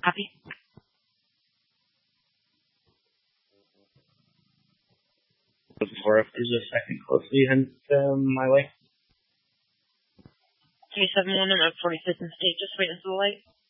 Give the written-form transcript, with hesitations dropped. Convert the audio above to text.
Copy. Before if there's a second closely hence my way. 371, I'm at 45th and State, just wait until the light.